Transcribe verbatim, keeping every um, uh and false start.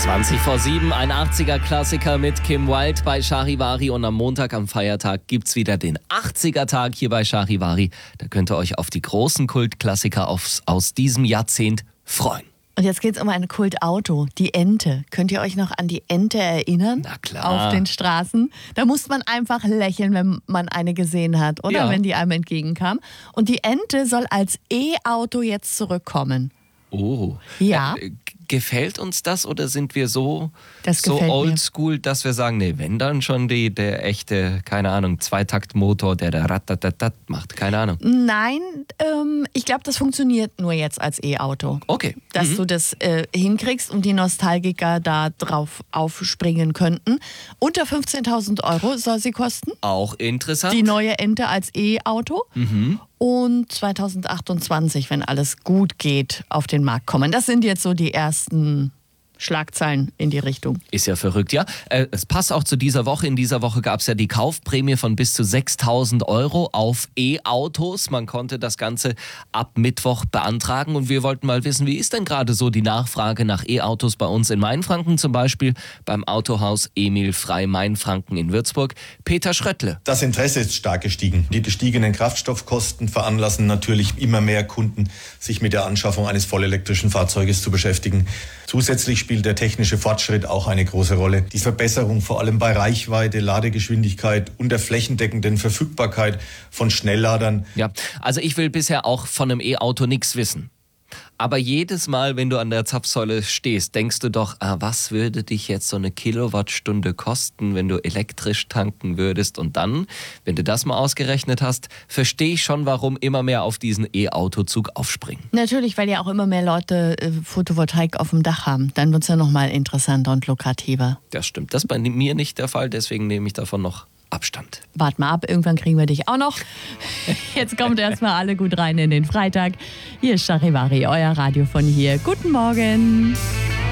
zwanzig vor sieben, ein achtziger-Klassiker mit Kim Wilde bei Charivari. Und am Montag, am Feiertag, gibt's wieder den achtziger-Tag hier bei Charivari. Da könnt ihr euch auf die großen Kultklassiker aus, aus diesem Jahrzehnt freuen. Und jetzt geht's um ein Kultauto, die Ente. Könnt ihr euch noch an die Ente erinnern? Na klar. Auf den Straßen. Da musste man einfach lächeln, wenn man eine gesehen hat, oder? Ja. Wenn die einem entgegenkam. Und die Ente soll als E-Auto jetzt zurückkommen. Oh. Ja. Äh, gefällt uns das oder sind wir so, Das so gefällt mir. oldschool, dass wir sagen, nee, wenn dann schon die, der echte, keine Ahnung, Zweitaktmotor, der der Ratatatat macht, keine Ahnung. Nein, ähm, ich glaube, das funktioniert nur jetzt als E-Auto. Okay. Dass Mhm. du das äh, hinkriegst und die Nostalgiker da drauf aufspringen könnten. Unter fünfzehntausend Euro soll sie kosten, Auch interessant. die neue Ente als E-Auto. Mhm. Und zweitausendachtundzwanzig, wenn alles gut geht, auf den Markt kommen. Das sind jetzt so die ersten Schlagzeilen in die Richtung. Ist ja verrückt, ja. Äh, es passt auch zu dieser Woche. In dieser Woche gab es ja die Kaufprämie von bis zu sechstausend Euro auf E-Autos. Man konnte das Ganze ab Mittwoch beantragen. Und wir wollten mal wissen, wie ist denn gerade so die Nachfrage nach E-Autos bei uns in Mainfranken, zum Beispiel beim Autohaus Emil Frey Mainfranken in Würzburg. Peter Schröttle. Das Interesse ist stark gestiegen. Die gestiegenen Kraftstoffkosten veranlassen natürlich immer mehr Kunden, sich mit der Anschaffung eines vollelektrischen Fahrzeuges zu beschäftigen. Zusätzlich spielt der technische Fortschritt auch eine große Rolle. Die Verbesserung vor allem bei Reichweite, Ladegeschwindigkeit und der flächendeckenden Verfügbarkeit von Schnellladern. Ja, also ich will bisher auch von einem E-Auto nichts wissen. Aber jedes Mal, wenn du an der Zapfsäule stehst, denkst du doch, ah, was würde dich jetzt so eine Kilowattstunde kosten, wenn du elektrisch tanken würdest? Und dann, wenn du das mal ausgerechnet hast, verstehe ich schon, warum immer mehr auf diesen E-Autozug aufspringen. Natürlich, weil ja auch immer mehr Leute äh, Photovoltaik auf dem Dach haben. Dann wird es ja nochmal interessanter und lukrativer. Das stimmt. Das ist bei mir nicht der Fall, deswegen nehme ich davon noch Abstand. Wart mal ab, irgendwann kriegen wir dich auch noch. Jetzt kommt erstmal alle gut rein in den Freitag. Hier ist Charivari, euer Radio von hier. Guten Morgen.